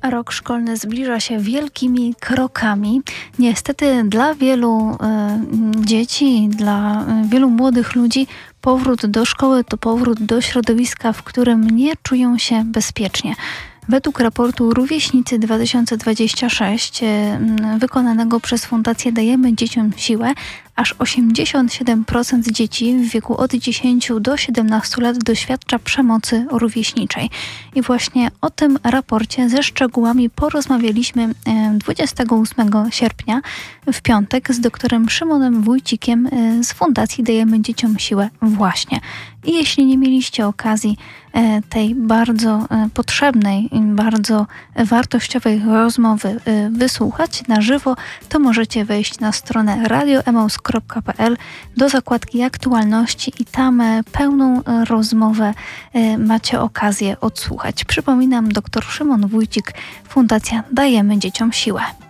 Rok szkolny zbliża się wielkimi krokami. Niestety dla wielu dzieci, dla wielu młodych ludzi powrót do szkoły to powrót do środowiska, w którym nie czują się bezpiecznie. Według raportu Rówieśnicy 2026 wykonanego przez Fundację Dajemy Dzieciom Siłę, aż 87% dzieci w wieku od 10 do 17 lat doświadcza przemocy rówieśniczej. I właśnie o tym raporcie ze szczegółami porozmawialiśmy 28 sierpnia w piątek z doktorem Szymonem Wójcikiem z Fundacji Dajemy Dzieciom Siłę właśnie. I jeśli nie mieliście okazji tej bardzo potrzebnej, bardzo wartościowej rozmowy wysłuchać na żywo, to możecie wejść na stronę radioemaus.pl do zakładki aktualności i tam pełną rozmowę macie okazję odsłuchać. Przypominam, dr Szymon Wójcik, Fundacja Dajemy Dzieciom Siłę.